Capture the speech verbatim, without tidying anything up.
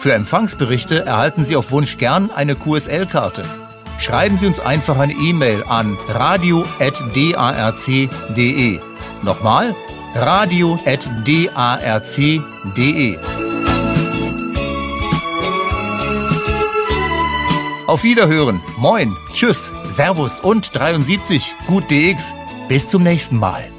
Für Empfangsberichte erhalten Sie auf Wunsch gern eine Q S L-Karte. Schreiben Sie uns einfach eine E-Mail an radio at darc punkt de. Nochmal, radio at darc punkt de. Auf Wiederhören, moin, tschüss, servus und dreiundsiebzig, gut D X. Bis zum nächsten Mal.